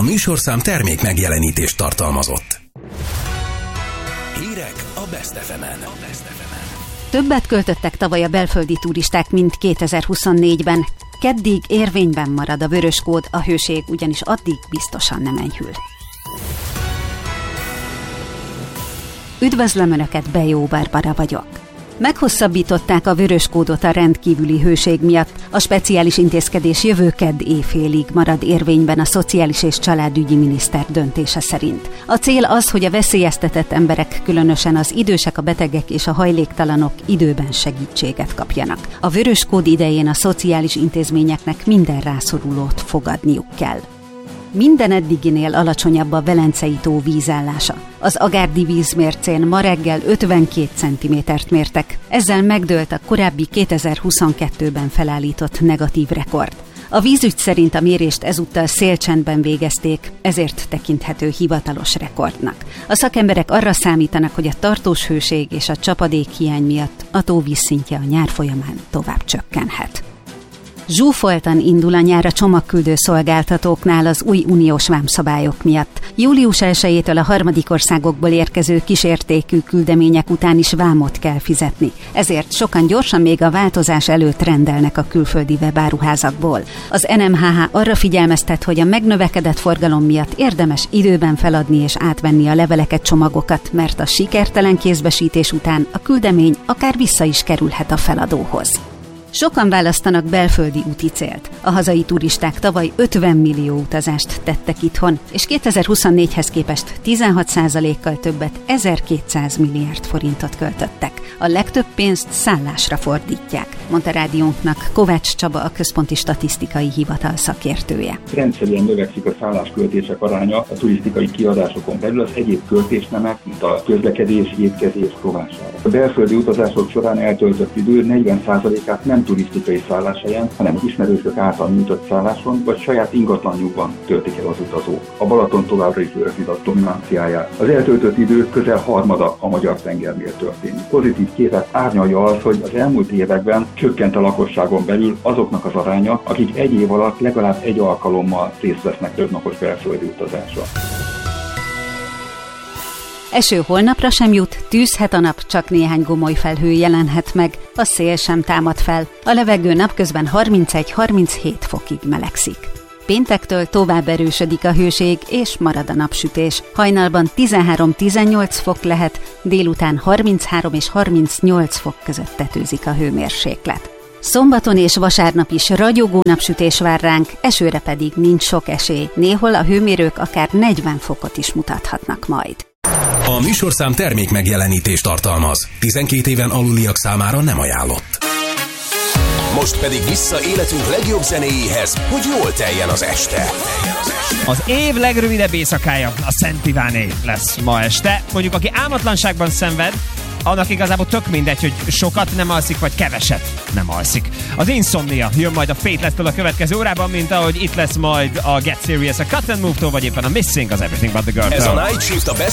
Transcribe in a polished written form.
műsorszám termék megjelenítést tartalmazott. Hírek a Best FM-en. Többet költöttek tavaly a belföldi turisták, mint 2024-ben. Keddig érvényben marad a vörös kód, a hőség ugyanis addig biztosan nem enyhül. Üdvözlöm Önöket, Bejó Barbara vagyok. Meghosszabbították a vörös kódot a rendkívüli hőség miatt. A speciális intézkedés jövő kedd éjfélig marad érvényben a Szociális és Családügyi Miniszter döntése szerint. A cél az, hogy a veszélyeztetett emberek, különösen az idősek, a betegek és a hajléktalanok időben segítséget kapjanak. A vörös kód idején a szociális intézményeknek minden rászorulót fogadniuk kell. Minden eddiginél alacsonyabb a Velencei tó vízállása. Az agárdi vízmércén ma reggel 52 cm-t mértek. Ezzel megdőlt a korábbi 2022-ben felállított negatív rekord. A vízügy szerint a mérést ezúttal szélcsendben végezték, ezért tekinthető hivatalos rekordnak. A szakemberek arra számítanak, hogy a tartós hőség és a csapadékhiány miatt a tó vízszintje a nyár folyamán tovább csökkenhet. Zsúfoltan indul a nyár a csomagküldő szolgáltatóknál az új uniós vámszabályok miatt. Július 1-től a harmadik országokból érkező kisértékű küldemények után is vámot kell fizetni. Ezért sokan gyorsan még a változás előtt rendelnek a külföldi webáruházakból. Az NMHH arra figyelmeztet, hogy a megnövekedett forgalom miatt érdemes időben feladni és átvenni a leveleket, csomagokat, mert a sikertelen kézbesítés után a küldemény akár vissza is kerülhet a feladóhoz. Sokan választanak belföldi úti célt. A hazai turisták tavaly 50 millió utazást tettek itthon, és 2024-hez képest 16%-kal többet, 1200 milliárd forintot költöttek. A legtöbb pénzt szállásra fordítják, mondta rádiónknak Kovács Csaba, a Központi Statisztikai Hivatal szakértője. Rendszerűen növekszik a szállásköltések aránya a turisztikai kiadásokon belül az egyéb költésnemek, mint a közlekedés, étkezés rovására. A belföldi utazások során eltöltött idő 40%-át nem turisztikai szálláshelyen, hanem ismerősök által nyújtott szálláson vagy saját ingatlanjukban töltik el az utazók. A Balaton továbbra is őrzi a dominanciáját. Az eltöltött idő közel harmada a magyar tengernél történik. Pozitív képet árnyalja az, hogy az elmúlt években csökkent a lakosságon belül azoknak az aránya, akik egy év alatt legalább egy alkalommal részt vesznek többnapos belföldi utazásra. Eső holnapra sem jut, tűzhet a nap, csak néhány gomoly felhő jelenhet meg, a szél sem támad fel, a levegő napközben 31-37 fokig melegszik. Péntektől tovább erősödik a hőség és marad a napsütés. Hajnalban 13-18 fok lehet, délután 33 és 38 fok között tetőzik a hőmérséklet. Szombaton és vasárnap is ragyogó napsütés vár ránk, esőre pedig nincs sok esély. Néhol a hőmérők akár 40 fokot is mutathatnak majd. A műsorszám termék megjelenítést tartalmaz. 12 éven aluliak számára nem ajánlott. Most pedig vissza életünk legjobb zenéjéhez, hogy jól teljen az este. Az év legrövidebb éjszakája, a Szent Iváné lesz ma este. Mondjuk, aki álmatlanságban szenved, annak igazából tök mindegy, hogy sokat nem alszik, vagy keveset nem alszik. Az Insomnia jön majd a Faithless-től a következő órában, mint ahogy itt lesz majd a Get Serious a Cut and Move-tól, vagy éppen a Missing az Everything But The Girl-től. Ez a Night Shift a Best